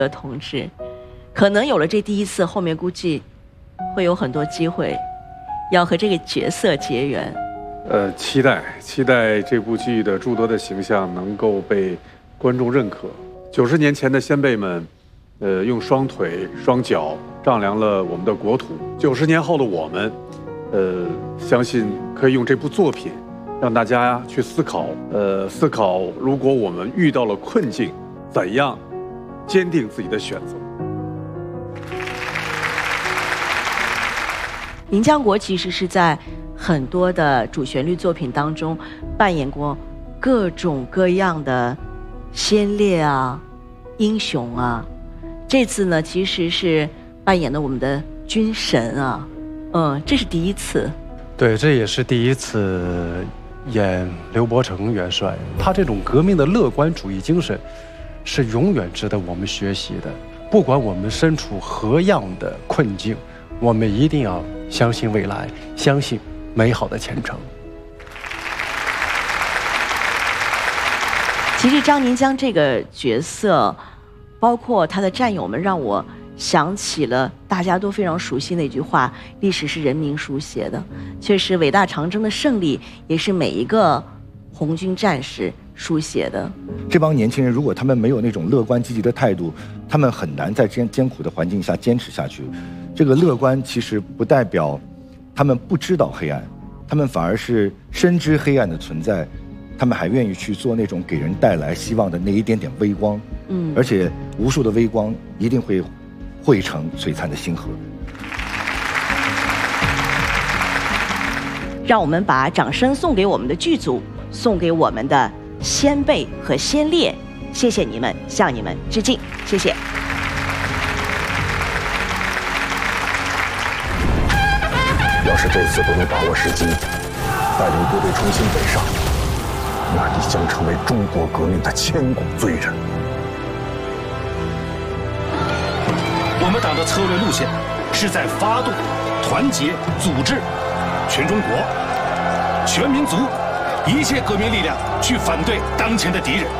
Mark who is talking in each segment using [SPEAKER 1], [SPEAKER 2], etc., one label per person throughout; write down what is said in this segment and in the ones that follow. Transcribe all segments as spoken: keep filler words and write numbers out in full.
[SPEAKER 1] 的同志，可能有了这第一次，后面估计会有很多机会，要和这个角色结缘。
[SPEAKER 2] 呃，期待期待这部剧的诸多的形象能够被观众认可。九十年前的先辈们，呃，用双腿双脚丈量了我们的国土。九十年后的我们，呃，相信可以用这部作品让大家去思考，呃，思考如果我们遇到了困境，怎样坚定自己的选择。
[SPEAKER 1] 宁江国其实是在很多的主旋律作品当中扮演过各种各样的先烈啊、英雄啊。这次呢，其实是扮演了我们的军神啊，嗯，这是第一次。
[SPEAKER 3] 对，这也是第一次演刘伯承元帅。他这种革命的乐观主义精神，是永远值得我们学习的。不管我们身处何样的困境，我们一定要相信未来，相信美好的前程。
[SPEAKER 1] 其实张宁江这个角色，包括他的战友们，让我想起了大家都非常熟悉那句话：历史是人民书写的。确实，伟大长征的胜利也是每一个红军战士书写的。
[SPEAKER 4] 这帮年轻人如果他们没有那种乐观积极的态度，他们很难在艰艰苦的环境下坚持下去。这个乐观其实不代表他们不知道黑暗，他们反而是深知黑暗的存在，他们还愿意去做那种给人带来希望的那一点点微光。嗯，而且无数的微光一定会汇成璀璨的星河。
[SPEAKER 1] 让我们把掌声送给我们的剧组，送给我们的先辈和先烈，谢谢你们，向你们致敬，谢谢。
[SPEAKER 5] 要是这次不能把握时机，带领部队重新北上，那你将成为中国革命的千古罪人。
[SPEAKER 6] 我们党的策略路线是在发动、团结、组织全中国、全民族一切革命力量去反对当前的敌人，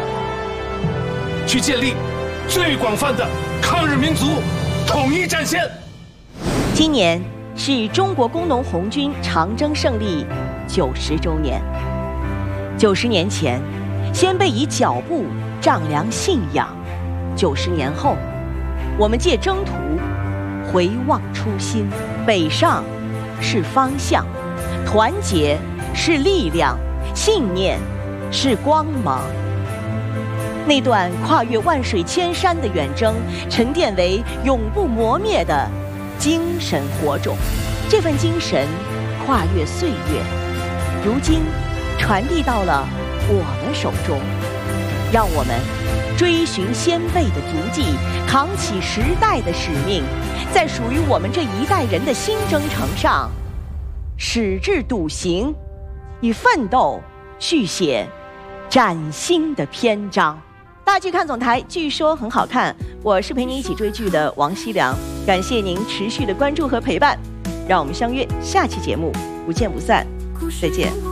[SPEAKER 6] 去建立最广泛的抗日民族统一战线。
[SPEAKER 1] 今年是中国工农红军长征胜利九十周年。九十年前，先辈以脚步丈量信仰；九十年后，我们借征途回望初心。北上是方向，团结是力量，信念是光芒。那段跨越万水千山的远征，沉淀为永不磨灭的精神火种。这份精神跨越岁月，如今传递到了我们手中。让我们追寻先辈的足迹，扛起时代的使命，在属于我们这一代人的新征程上矢志笃行，以奋斗续写崭新的篇章。大剧看总台，据说很好看，我是陪您一起追剧的王熙良，感谢您持续的关注和陪伴，让我们相约下期节目，不见不散，再见。